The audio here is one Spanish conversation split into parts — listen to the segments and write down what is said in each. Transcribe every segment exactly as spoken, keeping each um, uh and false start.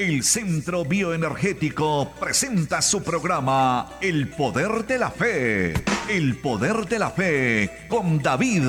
El Centro Bioenergético presenta su programa El Poder de la Fe. El Poder de la Fe con David,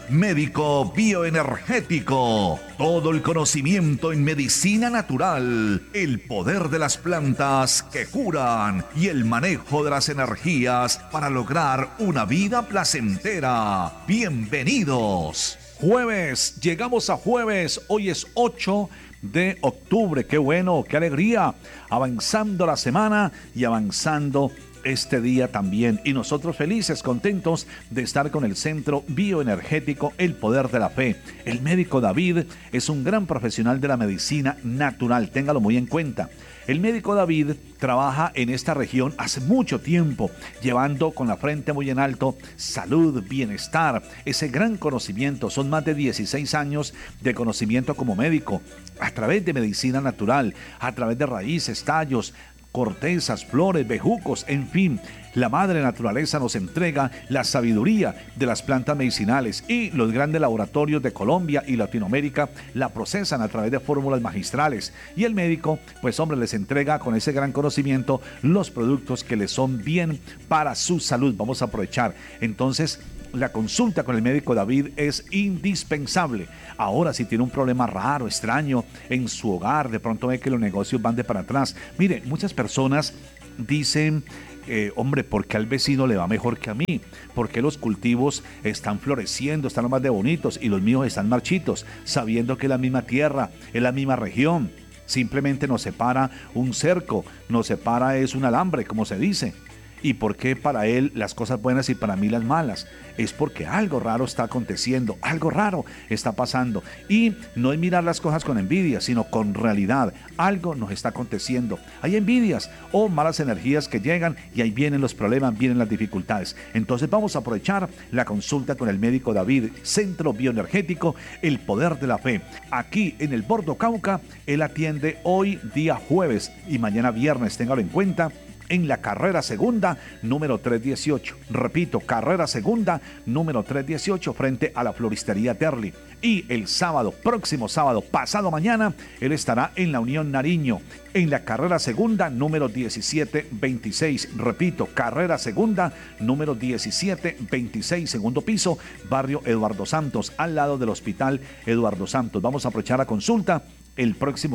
médico bioenergético. Todo el conocimiento en medicina natural, el poder de las plantas que curan y el manejo de las energías para lograr una vida placentera. Bienvenidos. Jueves, llegamos a jueves, hoy es ocho de octubre, qué bueno, qué alegría, avanzando la semana y avanzando este día también, y nosotros felices, contentos de estar con el Centro Bioenergético El Poder de la Fe. El médico David es un gran profesional de la medicina natural, téngalo muy en cuenta. El médico David trabaja en esta región hace mucho tiempo, llevando con la frente muy en alto salud, bienestar, ese gran conocimiento. Son más de dieciséis años de conocimiento como médico, a través de medicina natural, a través de raíces, tallos, cortezas, flores, bejucos, en fin, la madre naturaleza nos entrega la sabiduría de las plantas medicinales, y los grandes laboratorios de Colombia y Latinoamérica la procesan a través de fórmulas magistrales, y el médico, pues hombre, les entrega con ese gran conocimiento los productos que les son bien para su salud. Vamos a aprovechar entonces. La consulta con el médico David es indispensable. Ahora, si tiene un problema raro, extraño en su hogar, de pronto ve que los negocios van de para atrás. Mire, muchas personas dicen, eh, hombre, ¿por qué al vecino le va mejor que a mí? ¿Por qué los cultivos están floreciendo, están más de bonitos y los míos están marchitos? Sabiendo que es la misma tierra, es la misma región. Simplemente nos separa un cerco, nos separa es un alambre, como se dice. ¿Y por qué para él las cosas buenas y para mí las malas? Es porque algo raro está aconteciendo, algo raro está pasando. Y no es mirar las cosas con envidia, sino con realidad. Algo nos está aconteciendo. Hay envidias o malas energías que llegan, y ahí vienen los problemas, vienen las dificultades. Entonces vamos a aprovechar la consulta con el médico David, Centro Bioenergético El Poder de la Fe. Aquí en el Bordo Cauca, él atiende hoy día jueves y mañana viernes, téngalo en cuenta, en la carrera segunda, número trescientos dieciocho. Repito, carrera segunda, número trescientos dieciocho, frente a la floristería Terli. Y el sábado, próximo sábado, pasado mañana, él estará en la Unión Nariño, en la carrera segunda, número diecisiete veintiséis. Repito, carrera segunda, número diecisiete veintiséis, segundo piso, barrio Eduardo Santos, al lado del Hospital Eduardo Santos. Vamos a aprovechar la consulta el próximo